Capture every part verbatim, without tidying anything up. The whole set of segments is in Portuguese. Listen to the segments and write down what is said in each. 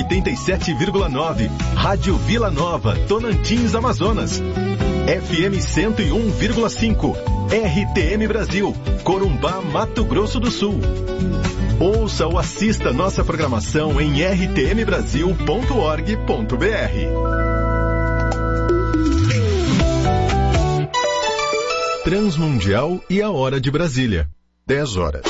oitenta e sete vírgula nove. Rádio Vila Nova, Tonantins, Amazonas. F M cento e um vírgula cinco. R T M Brasil, Corumbá, Mato Grosso do Sul. Ouça ou assista nossa programação em r t m brasil ponto org ponto b r. Transmundial e a hora de Brasília. dez horas.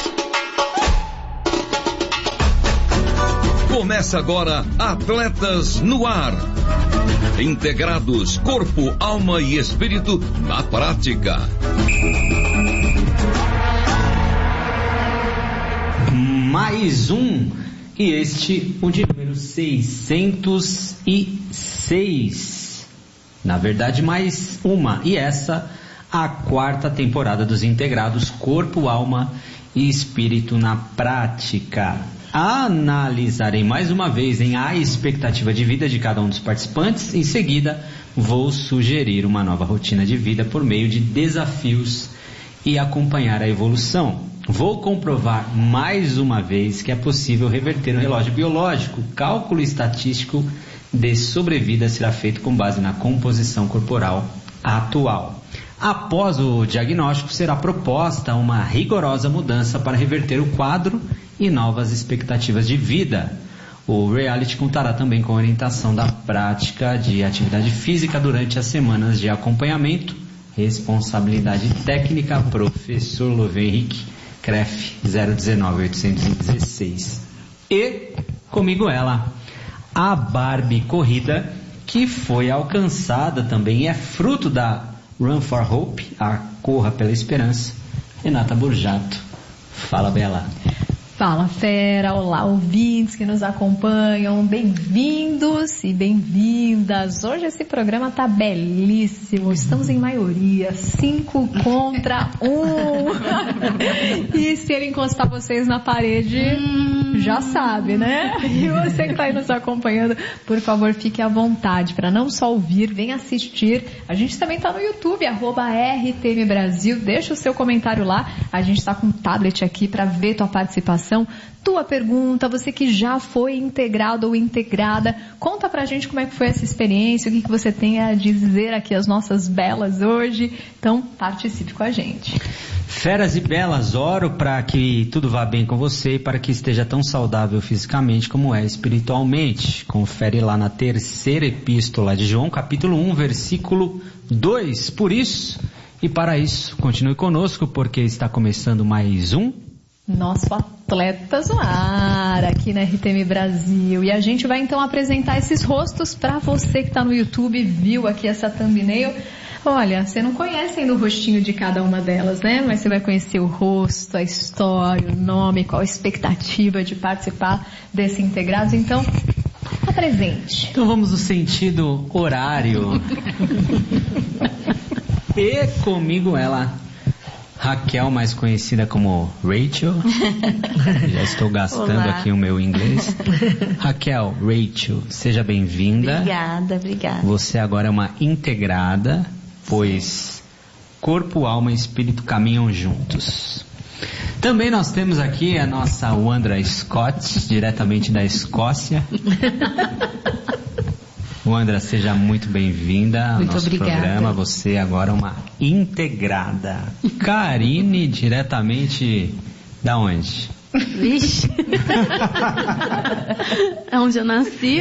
Começa agora Atletas no Ar. Integrados, corpo, alma e espírito na prática. Mais um, e este o de número seiscentos e seis. Na verdade, mais uma, e essa a quarta temporada dos Integrados, corpo, alma e espírito na prática. Analisarei mais uma vez em a expectativa de vida de cada um dos participantes. Em seguida, vou sugerir uma nova rotina de vida por meio de desafios e acompanhar a evolução. Vou comprovar mais uma vez que é possível reverter o relógio biológico. O cálculo estatístico de sobrevida será feito com base na composição corporal atual. Após o diagnóstico, será proposta uma rigorosa mudança para reverter o quadro e novas expectativas de vida. O reality contará também com orientação da prática de atividade física durante as semanas de acompanhamento. Responsabilidade técnica, professor Louven Henrique, C R E F zero um nove oito um seis. E comigo ela, a Barbie Corrida, que foi alcançada também e é fruto da Run for Hope, a Corra pela Esperança, Renata Burjato. Fala, Bela. Fala, fera. Olá, ouvintes que nos acompanham. Bem-vindos e bem-vindas. Hoje esse programa tá belíssimo. Estamos em maioria. Cinco contra um. E se ele encostar vocês na parede, hum. já sabe, né? E você que tá aí nos acompanhando, por favor, fique à vontade para não só ouvir, vem assistir. A gente também tá no YouTube, arroba R T M Brasil. Deixa o seu comentário lá. A gente tá com um tablet aqui para ver tua participação. Tua pergunta, você que já foi integrado ou integrada, conta pra gente como é que foi essa experiência, o que, que você tem a dizer aqui às nossas belas hoje. Então, participe com a gente. Feras e belas, oro para que tudo vá bem com você e para que esteja tão saudável fisicamente como é espiritualmente. Confere lá na terceira epístola de João, capítulo um, versículo dois. Por isso, e para isso, continue conosco, porque está começando mais um Nosso Atletas no Ar, aqui na R T M Brasil. E a gente vai então apresentar esses rostos para você que está no YouTube, viu aqui essa thumbnail. Olha, você não conhece ainda o rostinho de cada uma delas, né? Mas você vai conhecer o rosto, a história, o nome, qual a expectativa de participar desse Integrados. Então, apresente. Então vamos no sentido horário. E comigo ela, Raquel, mais conhecida como Rachel. Já estou gastando Olá. aqui o meu inglês. Raquel, Rachel, seja bem-vinda. Obrigada, obrigada. Você agora é uma integrada, pois corpo, alma e espírito caminham juntos. Também nós temos aqui a nossa Wandra Scott, diretamente da Escócia. Wandra, seja muito bem-vinda ao muito nosso obrigada. programa. Você agora é uma integrada. Karine, diretamente da onde? Vixe. É onde eu nasci?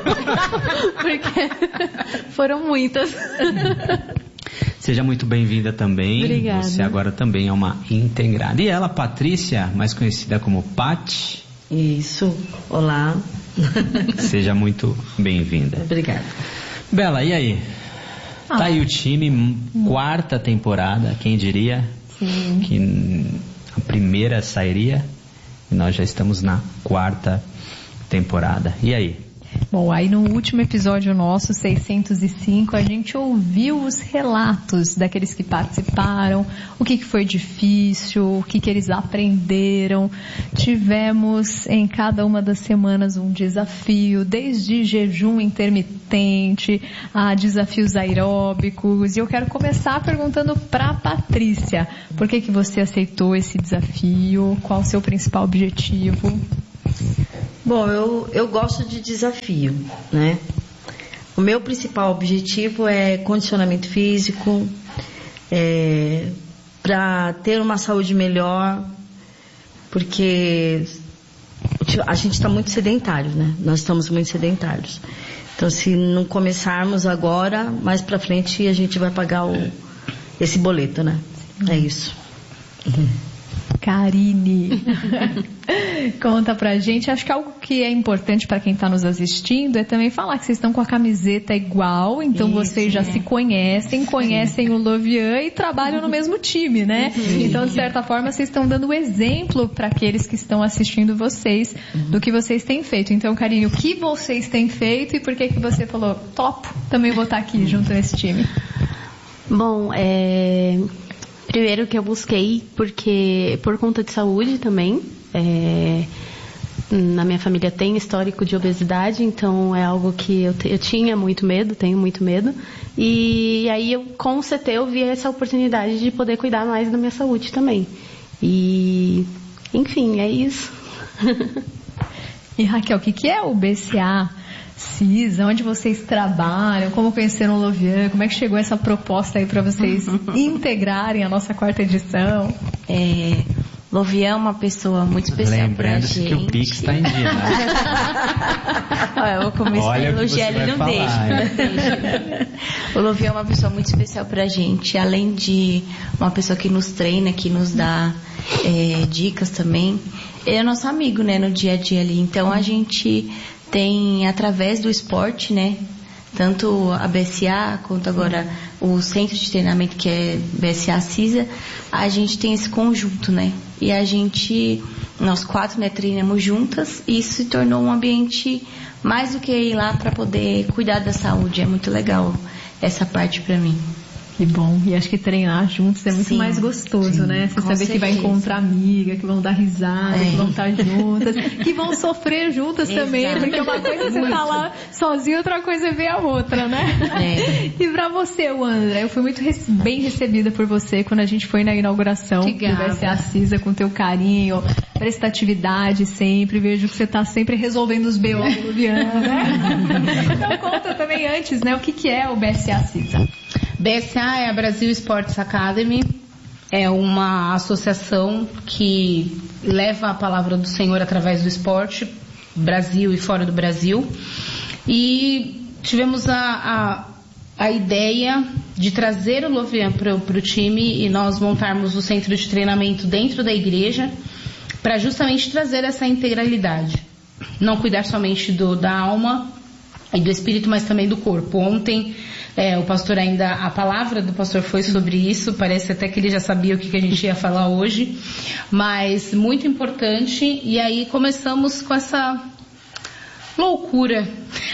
Porque foram muitas. Seja muito bem-vinda também. Obrigada. Você agora também é uma integrada. E ela, Patrícia, mais conhecida como Pati. Isso. Olá. Seja muito bem-vinda. Obrigada. Bela, e aí? Ah. Tá aí o time, quarta temporada, quem diria? Sim. Que a primeira sairia e nós já estamos na quarta temporada. E aí? Bom, aí no último episódio nosso, seiscentos e cinco, a gente ouviu os relatos daqueles que participaram, o que, que foi difícil, o que, que eles aprenderam. Tivemos em cada uma das semanas um desafio, desde jejum intermitente a desafios aeróbicos. E eu quero começar perguntando para a Patrícia, por que, que você aceitou esse desafio? Qual o seu principal objetivo? Bom, eu, eu gosto de desafio, né? O meu principal objetivo é condicionamento físico, é, para ter uma saúde melhor, porque a gente está muito sedentário, né? Nós estamos muito sedentários. Então, se não começarmos agora, mais para frente a gente vai pagar o, esse boleto, né? É isso. Uhum. Karine, conta pra gente. Acho que algo que é importante para quem está nos assistindo é também falar que vocês estão com a camiseta igual, então isso, vocês já é. se conhecem, conhecem Sim. o Lovian e trabalham no mesmo time, né? Sim. Então, de certa forma, vocês estão dando um exemplo para aqueles que estão assistindo vocês do que vocês têm feito. Então, Karine, o que vocês têm feito e por que que você falou, topo, também vou estar aqui junto nesse time? Bom, é... primeiro que eu busquei, porque por conta de saúde também, é, na minha família tem histórico de obesidade, então é algo que eu, te, eu tinha muito medo, tenho muito medo, e aí eu, com o C T eu vi essa oportunidade de poder cuidar mais da minha saúde também. E, enfim, é isso. E Raquel, o que, que é o B C A CISA? Onde vocês trabalham? Como conheceram o Lovian? Como é que chegou essa proposta aí para vocês integrarem a nossa quarta edição? É, Lovian é uma pessoa muito especial pra gente. Lembrando-se que o Pix está em dia, né? Olha, eu vou começar Olha a elogiar, ele não falar, deixa, não deixa. O Lovian é uma pessoa muito especial pra gente, além de uma pessoa que nos treina, que nos dá é, dicas também. Ele é nosso amigo, né, no dia a dia ali. Então a gente tem, através do esporte, né, tanto a B S A quanto agora o centro de treinamento, que é B S A CISA, a gente tem esse conjunto, né, e a gente, nós quatro, né, treinamos juntas, e isso se tornou um ambiente mais do que ir lá para poder cuidar da saúde. É muito legal essa parte para mim. Que bom. E acho que treinar juntos é muito Sim. mais gostoso, Sim, né? Você saber certeza. que vai encontrar amiga, que vão dar risada, é. que vão estar juntas, que vão sofrer juntas Exato. também, porque uma coisa é você tá lá sozinho, outra coisa é ver a outra, né? É. E pra você, Wandra, eu fui muito rece- bem recebida por você quando a gente foi na inauguração do B S A CISA, com teu carinho, prestatividade sempre, vejo que você tá sempre resolvendo os B O do Lovian, né? Então conta também antes, né? O que que é o B S A CISA? B S A é a Brasil Sports Academy, é uma associação que leva a palavra do Senhor através do esporte, Brasil e fora do Brasil, e tivemos a, a, a ideia de trazer o Lovian para o time e nós montarmos o centro de treinamento dentro da igreja para justamente trazer essa integralidade, não cuidar somente do, da alma e do espírito, mas também do corpo. Ontem É, o pastor ainda, a palavra do pastor foi sobre isso, parece até que ele já sabia o que, que a gente ia falar hoje, mas muito importante, e aí começamos com essa loucura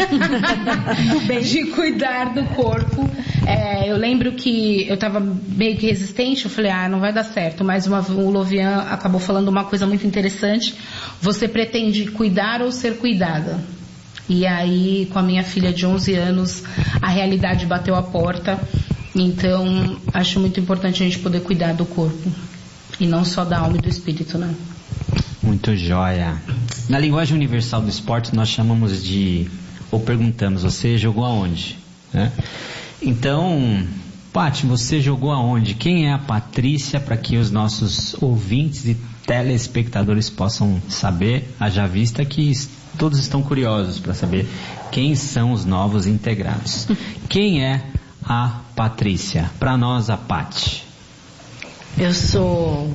de cuidar do corpo. É, eu lembro que eu estava meio que resistente, eu falei, ah, não vai dar certo, mas uma, o Lovian acabou falando uma coisa muito interessante: você pretende cuidar ou ser cuidada? E aí, com a minha filha de onze anos, a realidade bateu a porta. Então, acho muito importante a gente poder cuidar do corpo. E não só da alma e do espírito, né? Muito joia. Na linguagem universal do esporte, nós chamamos de... Ou perguntamos, você jogou aonde? Né? Então, Paty, você jogou aonde? Quem é a Patrícia, para que os nossos ouvintes e telespectadores possam saber, haja vista que todos estão curiosos para saber quem são os novos integrados. Quem é a Patrícia? Para nós, a Paty. Eu sou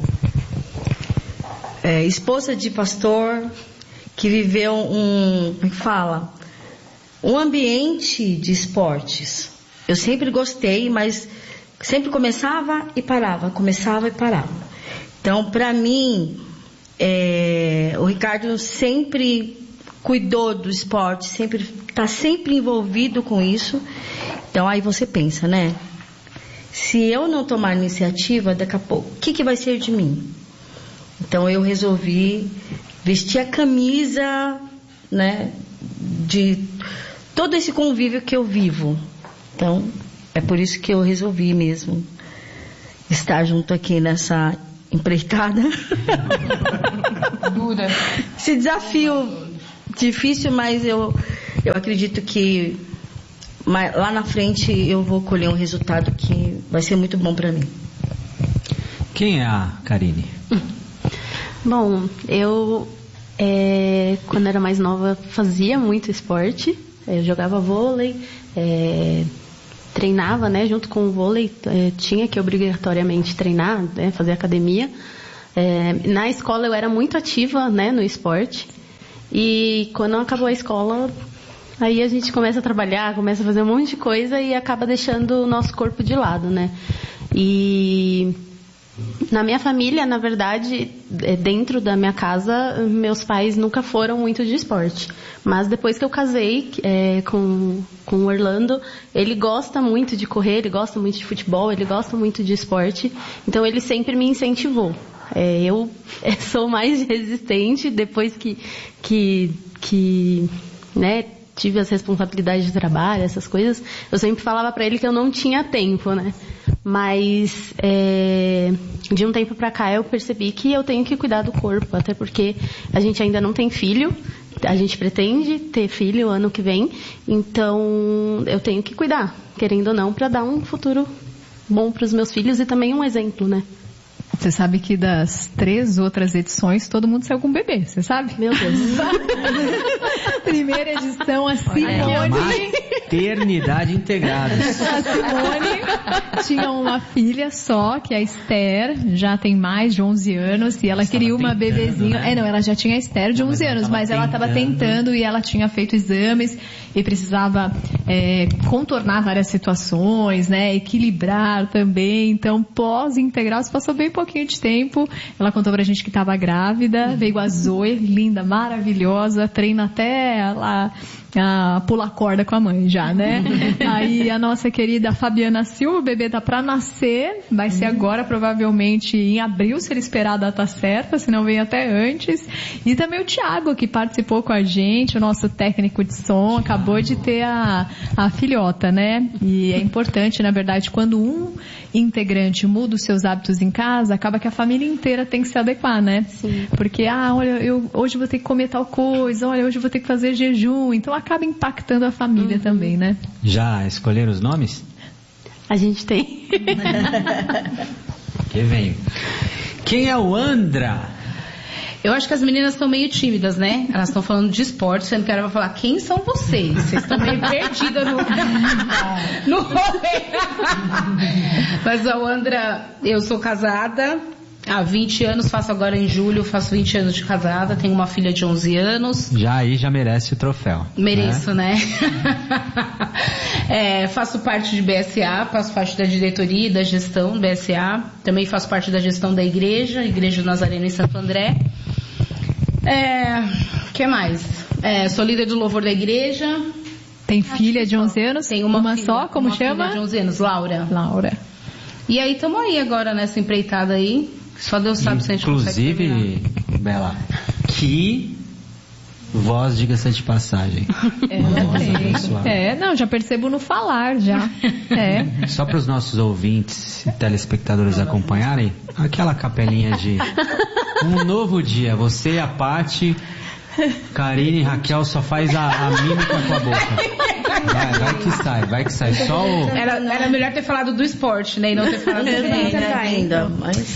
é, esposa de pastor que viveu um, como fala, um ambiente de esportes. Eu sempre gostei, mas sempre começava e parava, começava e parava. Então, para mim, é, o Ricardo sempre cuidou do esporte, sempre está sempre envolvido com isso. Então, aí você pensa, né? Se eu não tomar iniciativa, daqui a pouco, o que, que vai ser de mim? Então, eu resolvi vestir a camisa, né, de todo esse convívio que eu vivo. Então, é por isso que eu resolvi mesmo estar junto aqui nessa empreitada. Dura. Esse desafio difícil, mas eu, eu acredito que lá na frente eu vou colher um resultado que vai ser muito bom para mim. Quem é a Karine? Bom, eu é, quando era mais nova fazia muito esporte. Eu jogava vôlei, é, treinava, né, junto com o vôlei, é, tinha que obrigatoriamente treinar, né, fazer academia. É, na escola eu era muito ativa, né, no esporte. E quando acabou a escola, aí a gente começa a trabalhar, começa a fazer um monte de coisa e acaba deixando o nosso corpo de lado, né? E na minha família, na verdade, dentro da minha casa, meus pais nunca foram muito de esporte. Mas depois que eu casei é, com, com o Orlando, ele gosta muito de correr, ele gosta muito de futebol, ele gosta muito de esporte. Então ele sempre me incentivou. É, eu sou mais resistente depois que, que, que né, tive as responsabilidades de trabalho, essas coisas. Eu sempre falava pra ele que eu não tinha tempo, né? Mas é, de um tempo pra cá eu percebi que eu tenho que cuidar do corpo, até porque a gente ainda não tem filho, a gente pretende ter filho ano que vem, então eu tenho que cuidar, querendo ou não, pra dar um futuro bom pros meus filhos e também um exemplo, né? Você sabe que das três outras edições, todo mundo saiu com bebê, você sabe? Meu Deus. Primeira edição, a Simone... É, maternidade integrada. A Simone tinha uma filha só, que é a Esther, já tem mais de onze anos, e ela Você queria uma tentando, bebezinha. Né? É, não, ela já tinha a Esther de onze anos, mas ela estava tentando e ela tinha feito exames e precisava é, contornar várias situações, né? Equilibrar também. Então, pós-integral, se passou bem pouquinho de tempo. Ela contou pra gente que estava grávida, veio a Zoe, linda, maravilhosa, treina até ela a pular corda com a mãe já, né? Aí a nossa querida Fabiana Silva, o bebê tá pra nascer, vai ser agora provavelmente em abril, se ele esperar a data certa, se não vem até antes. E também o Thiago, que participou com a gente, o nosso técnico de som, acabou de ter a, a filhota, né? E é importante, na verdade, quando um integrante muda os seus hábitos em casa, acaba que a família inteira tem que se adequar, né? Sim. Porque, ah, olha, eu hoje vou ter que comer tal coisa, olha, hoje eu vou ter que fazer jejum, então acaba impactando a família uhum. também, né? Já escolheram os nomes? A gente tem. Que vem. Quem é o Andra? Eu acho que as meninas estão meio tímidas, né? Elas estão falando de esporte, sendo que ela vai falar, quem são vocês? Vocês estão meio perdidas no, no rolê. Mas a Andra, eu sou casada há vinte anos, faço agora em julho, faço vinte anos de casada, tenho uma filha de onze anos. Já aí já merece o troféu. Mereço, né? né? é, faço parte de B S A, faço parte da diretoria e da gestão do B S A. Também faço parte da gestão da igreja, Igreja Nazarena em Santo André. É, que mais? É, sou líder do louvor da igreja. Tem filha de onze anos? Tem uma, uma filha, só, como uma chama? Filha de onze anos, Laura. Laura. E aí estamos aí agora nessa empreitada aí. Só Deus sabe se a gente consegue terminar. Inclusive, Bela, que voz, diga-se de passagem. É, é, não, já percebo no falar, já. É. Só para os nossos ouvintes e telespectadores acompanharem, aquela capelinha de um novo dia, você e a Paty, Karine e Raquel só faz a, a mímica com a boca. Vai, vai que sai, vai que sai. Só o... Era, era melhor ter falado do esporte, né? E não ter falado do ainda, ainda, mas...